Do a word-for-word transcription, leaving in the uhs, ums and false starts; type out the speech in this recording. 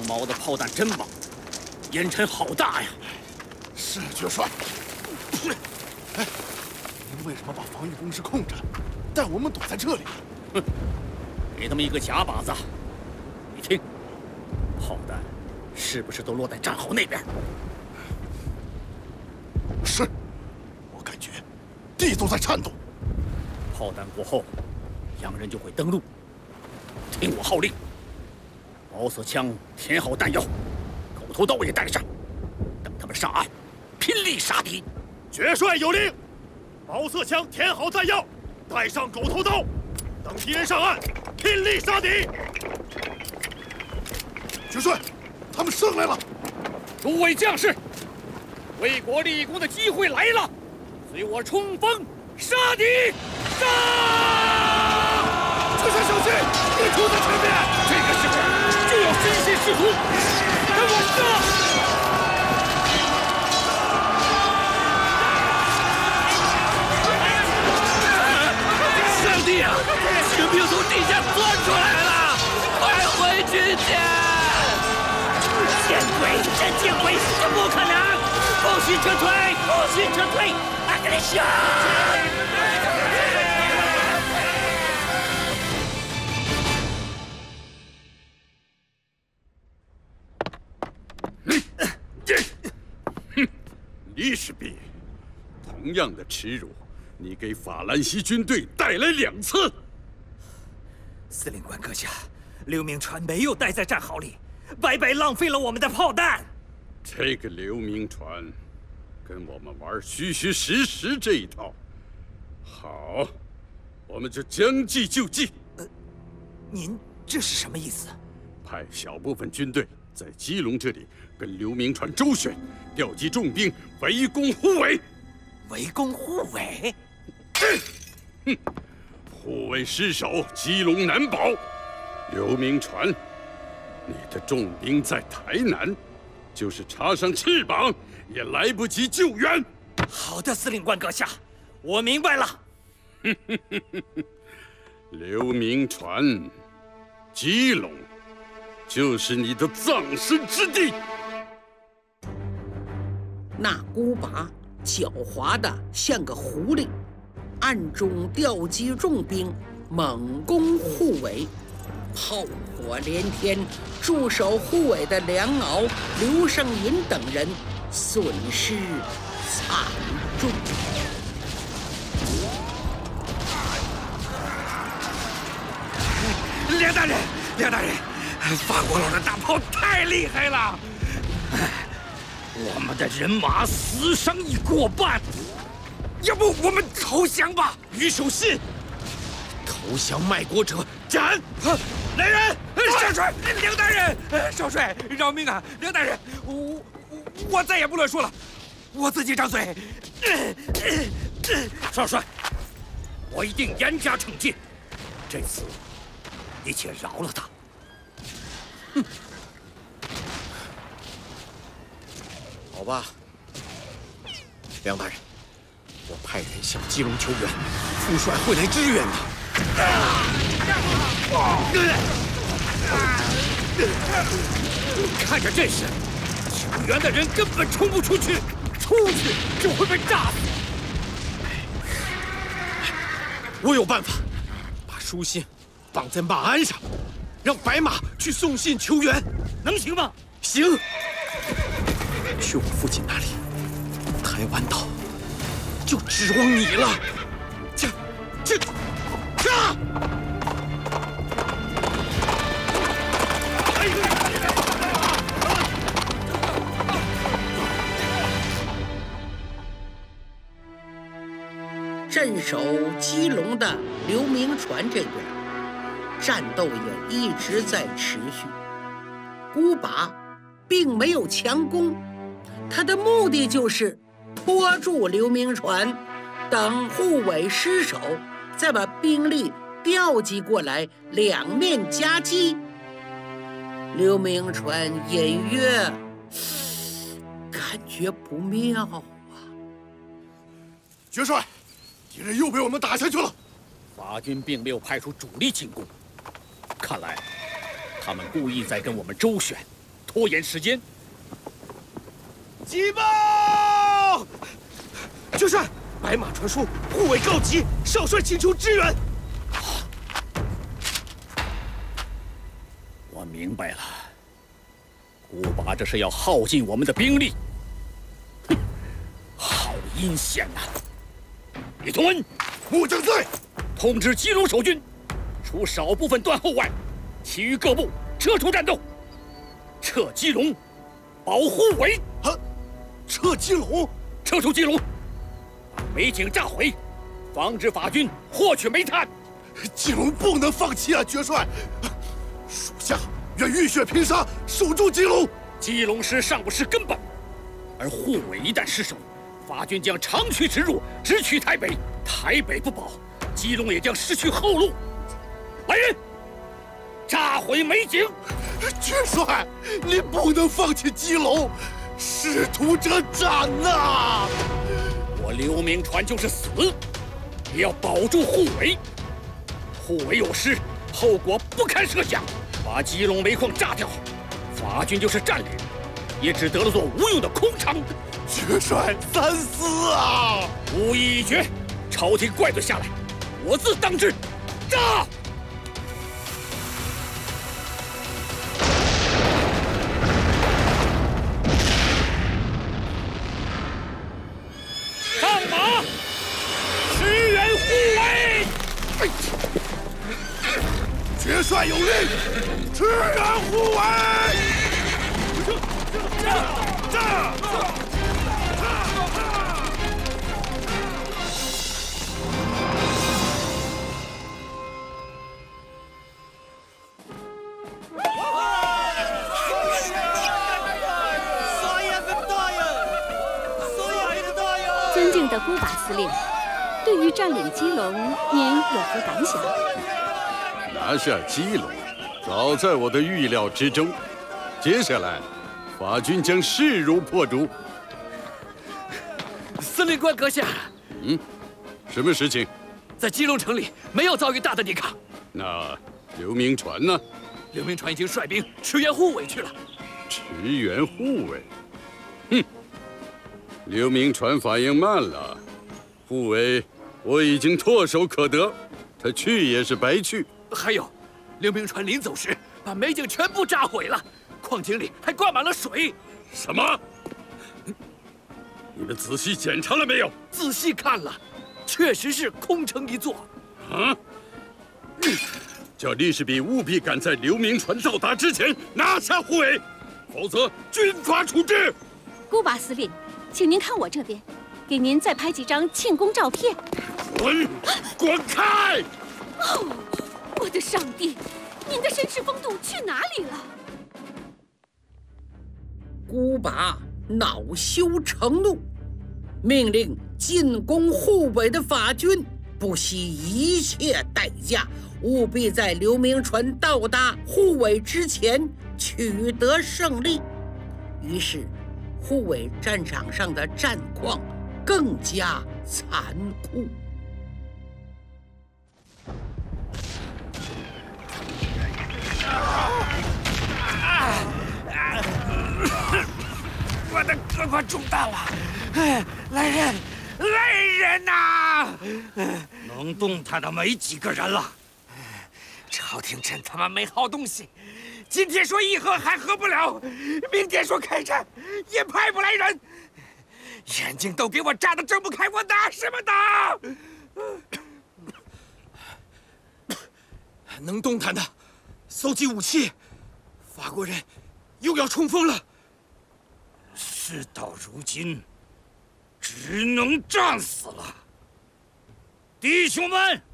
毛的炮弹真猛，烟尘好大呀！ 是爵帅。哎，您为什么把防御工事控制了，带我们躲在这里？ 哼，给他们一个假靶子。你听，炮弹是不是都落在战壕那边？ 是，我感觉地都在颤动。 炮弹过后，洋人就会登陆。听我号令，毛瑟枪填好弹药，狗头刀也带上，等他们上岸，拼力杀敌。 爵帅有令，毛瑟枪填好弹药，带上狗头刀，等敌人上岸，拼力杀敌。 爵帅，他们上来了！ 诸位将士，为国立功的机会来了，随我冲锋杀敌！杀！ 爵帅小心，敌出在前面！ 这个时候就要身先士卒，跟我杀！上帝啊！士兵从地下钻出来了，快回去去！见鬼！真见鬼！这不可能！不许撤退！不许撤退！阿格雷西！ 利什比，同样的耻辱，你给法兰西军队带来两次。 司令官阁下，刘铭传没有待在战壕里，白白浪费了我们的炮弹。 这个刘铭传，跟我们玩虚虚实实这一套。好，我们就将计就计。 呃，您这是什么意思？ 派小部分军队在基隆这里跟刘铭传周旋，调集重兵围攻护卫。 围攻护卫？ 哼！护卫失守，基隆难保。刘铭传，你的重兵在台南，就是插上翅膀，也来不及救援。 好的，司令官阁下，我明白了。 刘铭传，基隆就是你的葬身之地。 那孤拔狡猾的像个狐狸，暗中调集重兵，猛攻护卫，炮火连天。驻守护卫的梁敖、刘胜银等人损失惨重。 梁大人，梁大人，法国佬的大炮太厉害了，我们的人马死伤已过半，要不我们投降吧？于守信，投降卖国者斩！来人，少帅，梁大人，少帅，饶命啊！梁大人，我我我再也不乱说了，我自己张嘴。 少帅，我一定严加惩戒，这次你且饶了他。 哼。好吧，梁大人，我派人向基隆求援，副帅会来支援的。 看着阵势，求援的人根本冲不出去，出去就会被炸死。 我有办法，把书信绑在马鞍上，让白马去送信求援， 能行吗？ 行。去我父亲那里，台湾岛就指望你了。这，这，这！ 镇守基隆的刘铭传这边，战斗也一直在持续。孤拔并没有强攻，他的目的就是拖住刘铭传，等护卫失守，再把兵力调集过来，两面夹击。刘铭传隐约感觉不妙啊！ 爵帅，敌人又被我们打下去了。 法军并没有派出主力进攻，看来他们故意在跟我们周旋。 拖延时间。 急报！元帅，白马传书，护卫告急，少帅请求支援。 我明白了，孤拔这是要耗尽我们的兵力。哼，好阴险呐！李同恩， 末将在， 通知基隆守军，除少部分断后外，其余各部撤出战斗，撤基隆，保护围。 啊，撤基隆， 撤出基隆，把煤井炸毁，防止法军获取煤炭。 基隆不能放弃啊，元帅！属下愿浴血拼杀，守住基隆。 基隆失尚不是根本，而护卫一旦失守，法军将长驱直入，直取台北。台北不保，基隆也将失去后路。来人，炸毁煤井！ 元帅，你不能放弃基隆，师徒者斩呐！ 我刘铭传就是死，也要保住护卫。护卫有失，后果不堪设想。把基隆煤矿炸掉，法军就是战略，也只得了座无用的空城。 元帅三思啊！ 无意已决，朝廷怪罪下来，我自当之。炸！上马，支援护卫！ 元帅有令，支援护卫！炸！炸！炸！ 尊敬的孤拔司令，对于占领基隆，您有何感想？ 拿下基隆，早在我的预料之中。接下来，法军将势如破竹。 司令官阁下， 嗯，什么事情？ 在基隆城里没有遭遇大的抵抗。 那刘铭传呢？ 刘铭传已经率兵驰援护卫去了。 驰援护卫？哼！刘铭传反应慢了，护卫我已经唾手可得，他去也是白去。 还有，刘铭传临走时把煤井全部炸毁了，矿井里还灌满了水。 什么？你们仔细检查了没有？ 仔细看了，确实是空城一座。 啊！叫李士比务必赶在刘铭传到达之前拿下护卫，否则军法处置。 孤拔司令，请您看我这边，给您再拍几张庆功照片。 滚！滚开！ 哦，我的上帝，您的绅士风度去哪里了？ 孤拔恼羞成怒，命令进攻护卫的法军不惜一切代价，务必在刘铭传到达护卫之前取得胜利。于是，护卫战场上的战况更加残酷。 我的胳膊中弹了！哎，来人，来人呐！能动弹的没几个人了。朝廷真他妈没好东西！今天说议和还和不了，明天说开战也派不来人，眼睛都给我扎得睁不开，我打什么打？ 能动弹的，搜集武器。法国人又要冲锋了。 事到如今，只能战死了。弟兄们，